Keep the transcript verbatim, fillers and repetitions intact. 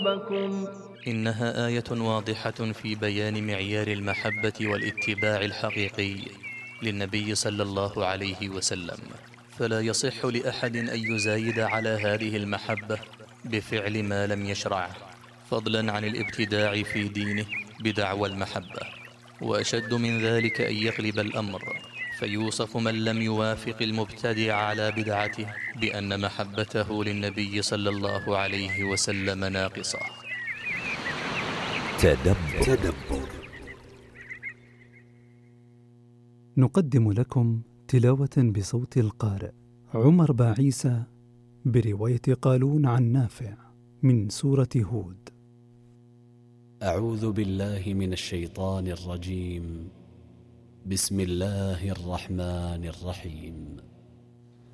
إنها آية واضحة في بيان معيار المحبة والاتباع الحقيقي للنبي صلى الله عليه وسلم، فلا يصح لأحد أن يزايد على هذه المحبة بفعل ما لم يشرعه، فضلا عن الابتداع في دينه بدعوى المحبة. وأشد من ذلك أن يغلب الأمر فيوصف من لم يوافق المبتدع على بدعته بأن محبته للنبي صلى الله عليه وسلم ناقصة. تدبر. تدبر. نقدم لكم تلاوة بصوت القارئ عمر باعيسى برواية قالون عن نافع من سورة هود. أعوذ بالله من الشيطان الرجيم. بسم الله الرحمن الرحيم.